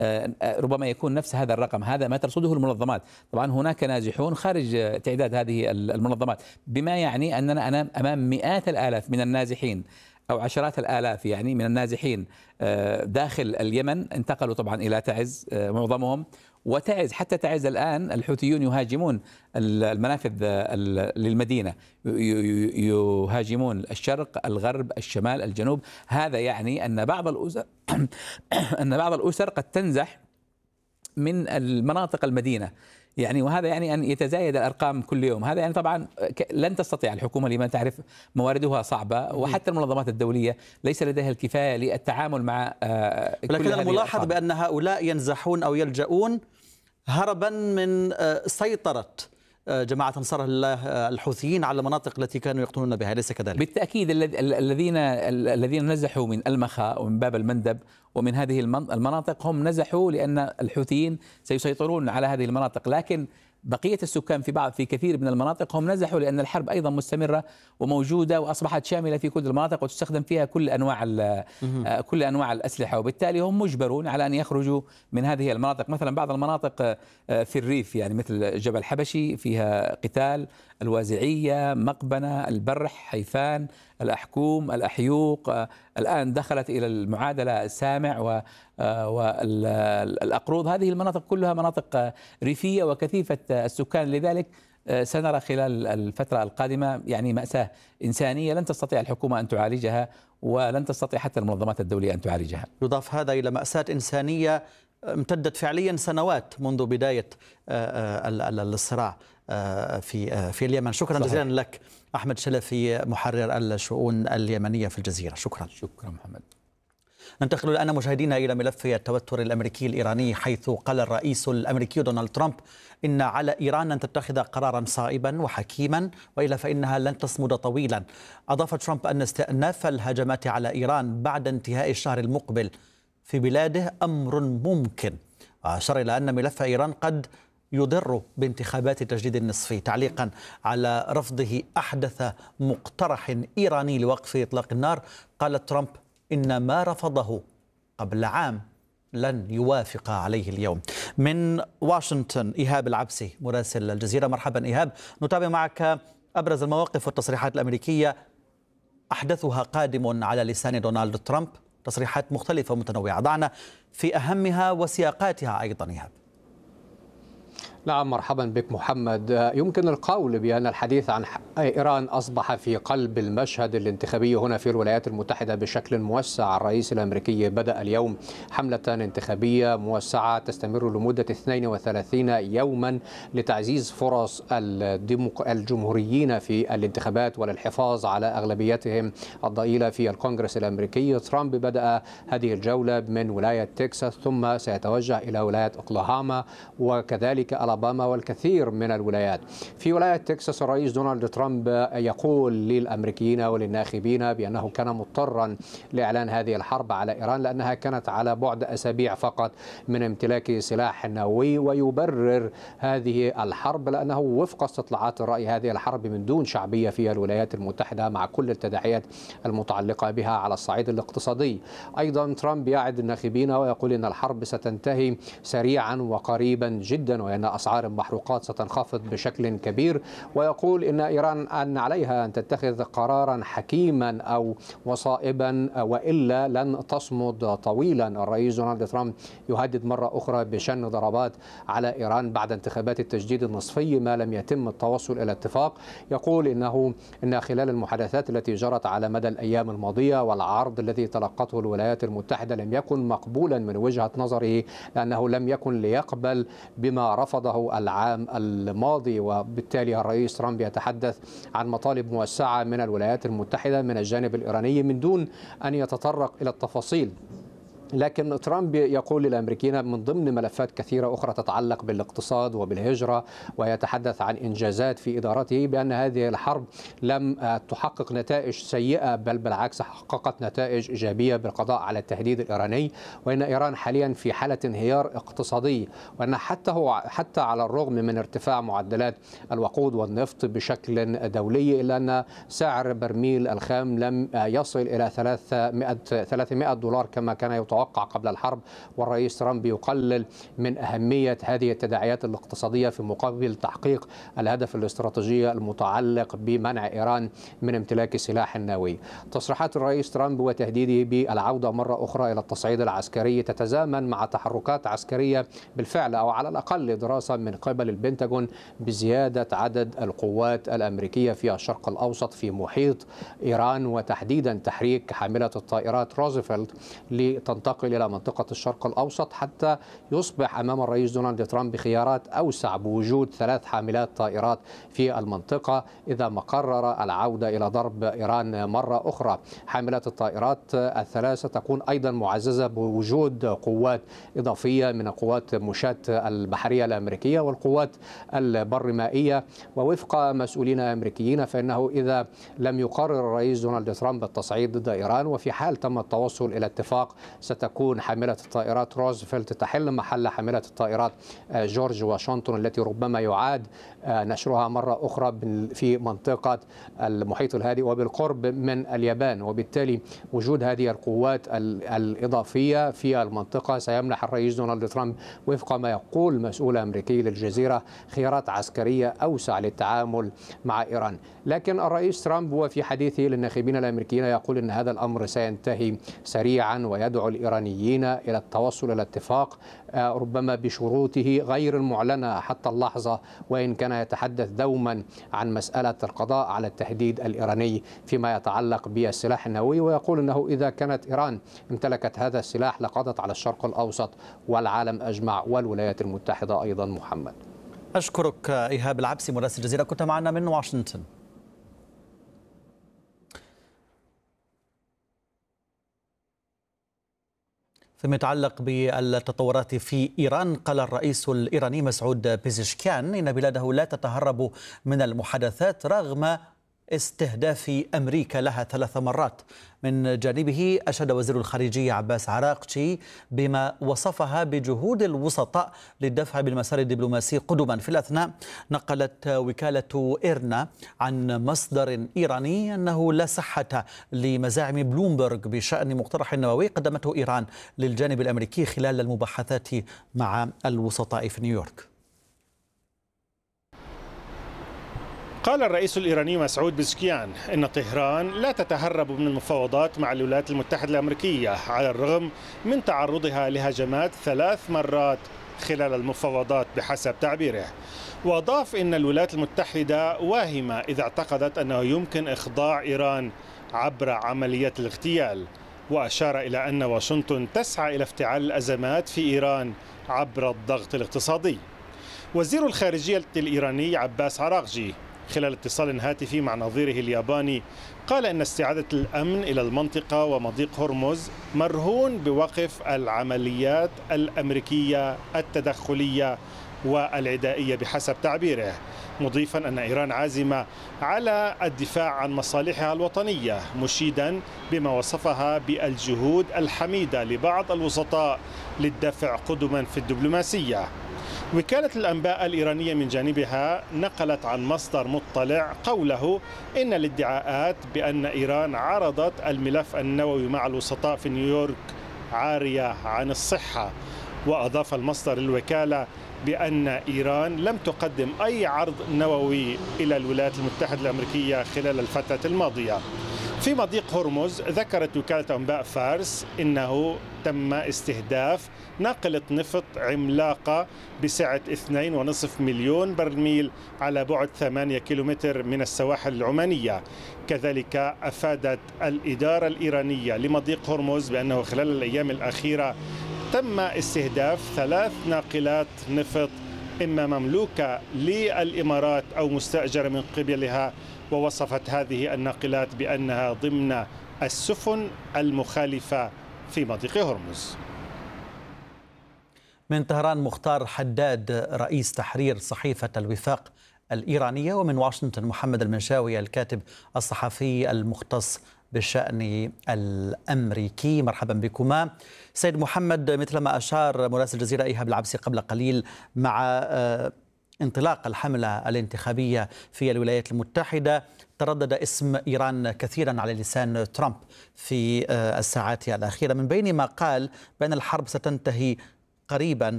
ربما يكون نفس هذا الرقم. هذا ما ترصده المنظمات. طبعا هناك ناجحون خارج تعداد هذه المنظمات، بما يعني أننا أمام مئات الآلاف من النازحين أو عشرات الآلاف يعني من النازحين داخل اليمن، انتقلوا طبعا إلى تعز معظمهم. وتعز حتى تعز الآن الحوثيون يهاجمون المنافذ للمدينة، يهاجمون الشرق، الغرب، الشمال، الجنوب. هذا يعني أن بعض الأسر أن بعض الأسر قد تنزح من المناطق المدينة يعني، وهذا يعني أن يتزايد الأرقام كل يوم. هذا يعني طبعا لن تستطيع الحكومة، لمن تعرف مواردها صعبة، وحتى المنظمات الدولية ليس لديها الكفاية للتعامل مع لكن الملاحظ بأن هؤلاء ينزحون أو يلجؤون هربا من سيطرة جماعة أنصار الله الحوثيين على المناطق التي كانوا يقتلون بها، أليس كذلك؟ بالتأكيد. الذين نزحوا من المخا ومن باب المندب ومن هذه المناطق هم نزحوا لأن الحوثيين سيسيطرون على هذه المناطق، لكن بقية السكان في كثير من المناطق هم نزحوا لأن الحرب أيضا مستمرة وموجودة وأصبحت شاملة في كل المناطق وتستخدم فيها كل أنواع الأسلحة، وبالتالي هم مجبرون على أن يخرجوا من هذه المناطق. مثلا بعض المناطق في الريف يعني مثل جبل حبشي فيها قتال، الوازعية، مقبنة، البرح، حيفان، الأحكوم، الأحيوق، الآن دخلت إلى المعادلة السامع والأقروض. هذه المناطق كلها مناطق ريفية وكثيفة السكان، لذلك سنرى خلال الفترة القادمة يعني مأساة إنسانية لن تستطيع الحكومة أن تعالجها، ولن تستطيع حتى المنظمات الدولية أن تعالجها. يضاف هذا إلى مأساة إنسانية امتدت فعليا سنوات منذ بداية الصراع في اليمن. شكرا جزيلا لك أحمد شلفي، محرر الشؤون اليمنية في الجزيرة. شكرا محمد. ننتقل الآن مشاهدينا إلى ملف التوتر الأمريكي الإيراني، حيث قال الرئيس الأمريكي دونالد ترامب إن على إيران أن تتخذ قرارا صائبا وحكيما، وإلا فإنها لن تصمد طويلا. أضاف ترامب أن استئناف الهجمات على إيران بعد انتهاء الشهر المقبل في بلاده أمر ممكن، وأشار إلى أن ملف إيران قد يضر بانتخابات التجديد النصفي، تعليقا على رفضه أحدث مقترح إيراني لوقف إطلاق النار. قال ترامب إن ما رفضه قبل عام لن يوافق عليه اليوم. من واشنطن إيهاب العبسي مراسل الجزيرة. مرحبا إيهاب، نتابع معك أبرز المواقف والتصريحات الأمريكية أحدثها قادم على لسان دونالد ترامب، تصريحات مختلفة ومتنوعة. ضعنا في أهمها وسياقاتها أيضا إيهاب. نعم، مرحبا بك محمد. يمكن القول بأن الحديث عن إيران أصبح في قلب المشهد الانتخابي هنا في الولايات المتحدة بشكل موسع. الرئيس الأمريكي بدأ اليوم حملة انتخابية موسعة تستمر لمدة 32 يوما لتعزيز فرص الجمهوريين في الانتخابات وللحفاظ على أغلبيتهم الضئيلة في الكونغرس الأمريكي. ترامب بدأ هذه الجولة من ولاية تكساس، ثم سيتوجه إلى ولاية أوكلاهوما وكذلك ألاباما والكثير من الولايات. في ولاية تكساس الرئيس دونالد ترامب يقول للأمريكيين وللناخبين بأنه كان مضطرا لإعلان هذه الحرب على إيران لأنها كانت على بعد أسابيع فقط من امتلاك سلاح نووي، ويبرر هذه الحرب لأنه وفق استطلاعات الرأي هذه الحرب من دون شعبية في الولايات المتحدة مع كل التداعيات المتعلقة بها على الصعيد الاقتصادي. أيضا ترامب يعد الناخبين ويقول إن الحرب ستنتهي سريعا وقريبا جدا، وأن أسعار المحروقات ستنخفض بشكل كبير، ويقول إن إيران أن عليها أن تتخذ قرارا حكيما أو وصائبا وإلا لن تصمد طويلا. الرئيس دونالد ترامب يهدد مرة أخرى بشن ضربات على إيران بعد انتخابات التجديد النصفي ما لم يتم التوصل إلى اتفاق. يقول إن خلال المحادثات التي جرت على مدى الأيام الماضية والعرض الذي تلقته الولايات المتحدة لم يكن مقبولا من وجهة نظره، لأنه لم يكن ليقبل بما رفضه العام الماضي. وبالتالي الرئيس ترامب يتحدث عن مطالب موسعة من الولايات المتحدة من الجانب الإيراني من دون أن يتطرق إلى التفاصيل. لكن ترامب يقول للأمريكيين من ضمن ملفات كثيرة أخرى تتعلق بالاقتصاد وبالهجرة، ويتحدث عن إنجازات في إدارته بأن هذه الحرب لم تحقق نتائج سيئة، بل بالعكس حققت نتائج إيجابية بالقضاء على التهديد الإيراني، وأن إيران حاليا في حالة انهيار اقتصادي، وأن حتى على الرغم من ارتفاع معدلات الوقود والنفط بشكل دولي إلا أن سعر برميل الخام لم يصل إلى $300 كما كان يتوقع المتوقع قبل الحرب، والرئيس ترامب يقلل من أهمية هذه التداعيات الاقتصادية في مقابل تحقيق الهدف الاستراتيجي المتعلق بمنع إيران من امتلاك سلاح نووي. تصريحات الرئيس ترامب وتهديده بالعودة مرة أخرى إلى التصعيد العسكري تتزامن مع تحركات عسكرية بالفعل، أو على الأقل دراسة من قبل البنتاغون بزيادة عدد القوات الأمريكية في الشرق الأوسط في محيط إيران، وتحديدا تحريك حاملة الطائرات روزفلت لتنتقل إلى منطقة الشرق الأوسط حتى يصبح أمام الرئيس دونالد ترامب خيارات أوسع بوجود 3 حاملات طائرات في المنطقة إذا ما قرر العودة إلى ضرب إيران مرة أخرى. حاملات الطائرات ال3 تكون أيضا معززة بوجود قوات إضافية من قوات مشاة البحرية الأمريكية والقوات البرمائية. ووفق مسؤولين أمريكيين فإنه إذا لم يقرر الرئيس دونالد ترامب التصعيد ضد إيران، وفي حال تم التوصل إلى اتفاق، ستكون حاملة الطائرات روزفلت تحل محل حاملة الطائرات جورج واشنطن التي ربما يعاد نشرها مرة أخرى في منطقة المحيط الهادئ وبالقرب من اليابان. وبالتالي وجود هذه القوات الإضافية في المنطقة سيمنح الرئيس دونالد ترامب وفق ما يقول مسؤول أمريكي للجزيرة خيارات عسكرية أوسع للتعامل مع إيران. لكن الرئيس ترامب وفي حديثه للناخبين الأمريكيين يقول أن هذا الأمر سينتهي سريعا، ويدعو الإيرانيين إلى التوصل إلى اتفاق ربما بشروطه غير المعلنة حتى اللحظة، وإن كان يتحدث دوما عن مسألة القضاء على التهديد الإيراني فيما يتعلق بالسلاح النووي، ويقول أنه إذا كانت إيران امتلكت هذا السلاح لقضت على الشرق الأوسط والعالم أجمع والولايات المتحدة أيضا. محمد، أشكرك إيهاب العبسي مراسل الجزيرة، كنت معنا من واشنطن. فيما يتعلق بالتطورات في إيران، قال الرئيس الإيراني مسعود بيزشكيان إن بلاده لا تتهرب من المحادثات رغم استهداف أمريكا لها 3 مرات. من جانبه أشاد وزير الخارجية عباس عراقجي بما وصفها بجهود الوسطاء للدفع بالمسار الدبلوماسي قدما. في الأثناء نقلت وكالة إيرنا عن مصدر إيراني أنه لا صحة لمزاعم بلومبرغ بشأن مقترح نووي قدمته إيران للجانب الأمريكي خلال المباحثات مع الوسطاء في نيويورك. قال الرئيس الإيراني مسعود بيزشكيان إن طهران لا تتهرب من المفاوضات مع الولايات المتحدة الأمريكية على الرغم من تعرضها لهجمات 3 مرات خلال المفاوضات بحسب تعبيره. وأضاف إن الولايات المتحدة واهمة إذا اعتقدت أنه يمكن إخضاع إيران عبر عمليات الاغتيال، وأشار إلى أن واشنطن تسعى إلى افتعال الأزمات في إيران عبر الضغط الاقتصادي. وزير الخارجية الإيراني عباس عراقجي خلال اتصال هاتفي مع نظيره الياباني قال إن استعادة الأمن إلى المنطقة ومضيق هرمز مرهون بوقف العمليات الأمريكية التدخلية والعدائية بحسب تعبيره، مضيفا أن إيران عازمة على الدفاع عن مصالحها الوطنية، مشيدا بما وصفها بالجهود الحميدة لبعض الوسطاء للدفع قدما في الدبلوماسية. وكالة الأنباء الإيرانية من جانبها نقلت عن مصدر مطلع قوله إن الادعاءات بأن إيران عرضت الملف النووي مع الوسطاء في نيويورك عارية عن الصحة. وأضاف المصدر الوكالة بأن إيران لم تقدم أي عرض نووي إلى الولايات المتحدة الأمريكية خلال الفترة الماضية. في مضيق هرمز ذكرت وكالة أنباء فارس إنه تم استهداف ناقلة نفط عملاقة بسعة 2.5 مليون برميل على بعد 8 كيلومتر من السواحل العمانية. كذلك أفادت الإدارة الإيرانية لمضيق هرمز بأنه خلال الأيام الأخيرة تم استهداف 3 ناقلات نفط إما مملوكة للإمارات أو مستأجرة من قبلها، ووصفت هذه الناقلات بأنها ضمن السفن المخالفة في مضيق هرمز. من طهران مختار حداد رئيس تحرير صحيفة الوفاق الإيرانية، ومن واشنطن محمد المنشاوي الكاتب الصحفي المختص بالشأن الأمريكي. مرحبا بكما. سيد محمد، مثل ما أشار مراسل الجزيرة إيهاب العبسي قبل قليل، مع انطلاق الحملة الانتخابية في الولايات المتحدة تردد اسم إيران كثيرا على لسان ترامب في الساعات الأخيرة، من بين ما قال بأن الحرب ستنتهي قريبا